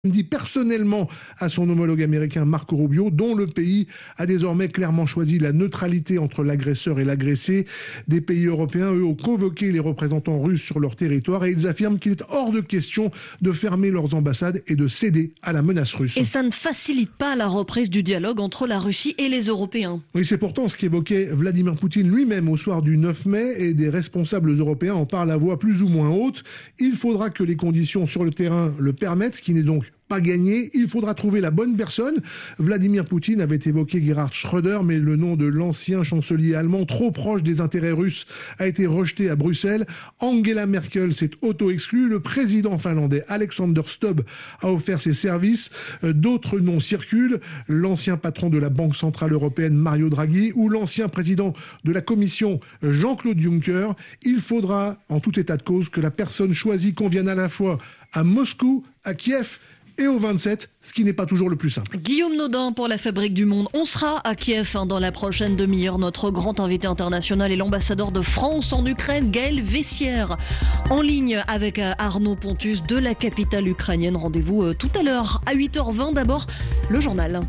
dit personnellement à son homologue américain Marco Rubio, dont le pays a désormais clairement choisi la neutralité entre l'agresseur et l'agressé. Des pays européens, eux, ont convoqué les représentants russes sur leur territoire et ils affirment qu'il est hors de question de fermer leurs ambassades et de céder à la menace russe. Et ça ne facilite pas la reprise du dialogue entre la Russie et les Européens. Oui, c'est pourtant ce qu'évoquait Vladimir Poutine lui-même au soir du 9 mai et des responsables européens en parlent à voix plus ou moins haute. Il faudra que les conditions sur le terrain le permettent, ce qui n'est donc pas gagné. Il faudra trouver la bonne personne. Vladimir Poutine avait évoqué Gerhard Schröder, mais le nom de l'ancien chancelier allemand, trop proche des intérêts russes, a été rejeté à Bruxelles. Angela Merkel s'est auto-exclue. Le président finlandais Alexander Stubb a offert ses services. D'autres noms circulent. L'ancien patron de la Banque centrale européenne, Mario Draghi, ou l'ancien président de la Commission, Jean-Claude Juncker. Il faudra, en tout état de cause, que la personne choisie convienne à la fois à Moscou, à Kiev et au 27, ce qui n'est pas toujours le plus simple. Guillaume Naudin pour la Fabrique du Monde. On sera à Kiev dans la prochaine demi-heure. Notre grand invité international est l'ambassadeur de France en Ukraine, Gaël Vessière, en ligne avec Arnaud Pontus de la capitale ukrainienne. Rendez-vous tout à l'heure à 8h20. D'abord, le journal.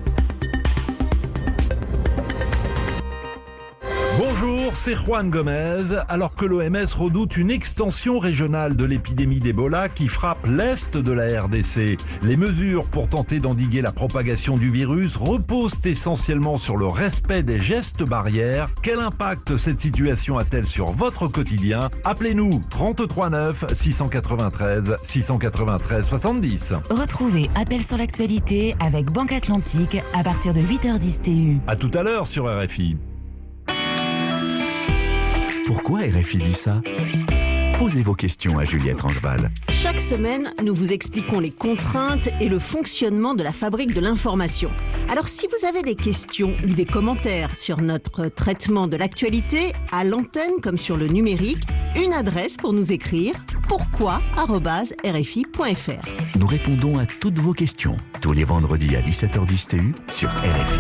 Bonjour, c'est Juan Gomez. Alors que l'OMS redoute une extension régionale de l'épidémie d'Ebola qui frappe l'est de la RDC, les mesures pour tenter d'endiguer la propagation du virus reposent essentiellement sur le respect des gestes barrières. Quel impact cette situation a-t-elle sur votre quotidien? Appelez-nous 33 9 693 693 70. Retrouvez Appel sur l'actualité avec Banque Atlantique à partir de 8h10 TU. À tout à l'heure sur RFI. Pourquoi RFI dit ça? Posez vos questions à Juliette Rangeval. Chaque semaine, nous vous expliquons les contraintes et le fonctionnement de la fabrique de l'information. Alors si vous avez des questions ou des commentaires sur notre traitement de l'actualité, à l'antenne comme sur le numérique, une adresse pour nous écrire, pourquoi@rfi.fr. Nous répondons à toutes vos questions, tous les vendredis à 17h10 TU sur RFI.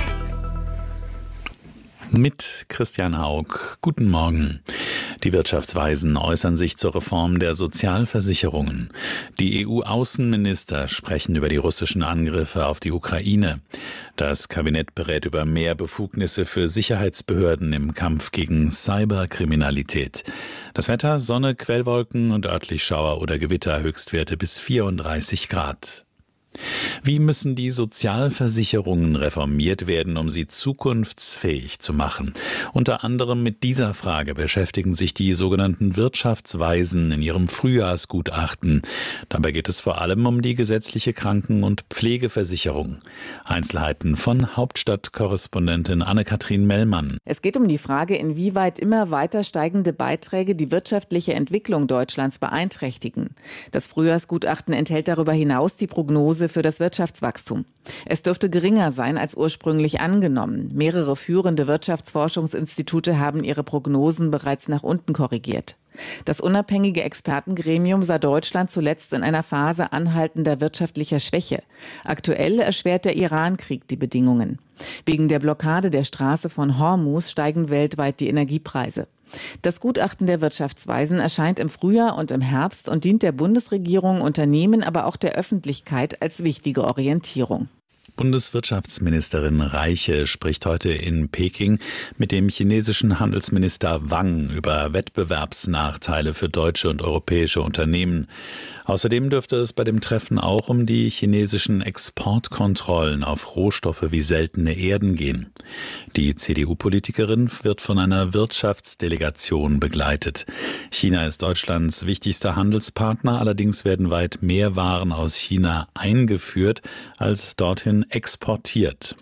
Mit Christian Haug. Guten Morgen. Die Wirtschaftsweisen äußern sich zur Reform der Sozialversicherungen. Die EU-Außenminister sprechen über die russischen Angriffe auf die Ukraine. Das Kabinett berät über mehr Befugnisse für Sicherheitsbehörden im Kampf gegen Cyberkriminalität. Das Wetter: Sonne, Quellwolken und örtlich Schauer oder Gewitter, Höchstwerte bis 34 Grad. Wie müssen die Sozialversicherungen reformiert werden, um sie zukunftsfähig zu machen? Unter anderem mit dieser Frage beschäftigen sich die sogenannten Wirtschaftsweisen in ihrem Frühjahrsgutachten. Dabei geht es vor allem um die gesetzliche Kranken- und Pflegeversicherung. Einzelheiten von Hauptstadtkorrespondentin Anne-Kathrin Mellmann. Es geht um die Frage, inwieweit immer weiter steigende Beiträge die wirtschaftliche Entwicklung Deutschlands beeinträchtigen. Das Frühjahrsgutachten enthält darüber hinaus die Prognose für das Wirtschaftswachstum. Es dürfte geringer sein als ursprünglich angenommen. Mehrere führende Wirtschaftsforschungsinstitute haben ihre Prognosen bereits nach unten korrigiert. Das unabhängige Expertengremium sah Deutschland zuletzt in einer Phase anhaltender wirtschaftlicher Schwäche. Aktuell erschwert der Iran-Krieg die Bedingungen. Wegen der Blockade der Straße von Hormuz steigen weltweit die Energiepreise. Das Gutachten der Wirtschaftsweisen erscheint im Frühjahr und im Herbst und dient der Bundesregierung, Unternehmen, aber auch der Öffentlichkeit als wichtige Orientierung. Bundeswirtschaftsministerin Reiche spricht heute in Peking mit dem chinesischen Handelsminister Wang über Wettbewerbsnachteile für deutsche und europäische Unternehmen. Außerdem dürfte es bei dem Treffen auch um die chinesischen Exportkontrollen auf Rohstoffe wie seltene Erden gehen. Die CDU-Politikerin wird von einer Wirtschaftsdelegation begleitet. China ist Deutschlands wichtigster Handelspartner, allerdings werden weit mehr Waren aus China eingeführt als dorthin exportiert.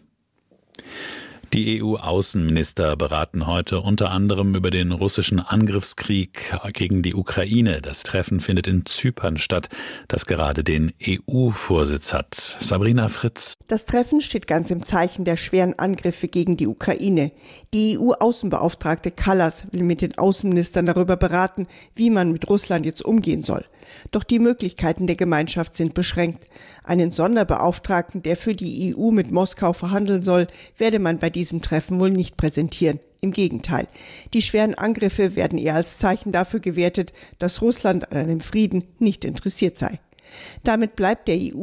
Die EU-Außenminister beraten heute unter anderem über den russischen Angriffskrieg gegen die Ukraine. Das Treffen findet in Zypern statt, das gerade den EU-Vorsitz hat. Sabrina Fritz. Das Treffen steht ganz im Zeichen der schweren Angriffe gegen die Ukraine. Die EU-Außenbeauftragte Kallas will mit den Außenministern darüber beraten, wie man mit Russland jetzt umgehen soll. Doch die Möglichkeiten der Gemeinschaft sind beschränkt. Einen Sonderbeauftragten, der für die EU mit Moskau verhandeln soll, werde man bei diesem Treffen wohl nicht präsentieren. Im Gegenteil. Die schweren Angriffe werden eher als Zeichen dafür gewertet, dass Russland an einem Frieden nicht interessiert sei. Damit bleibt der EU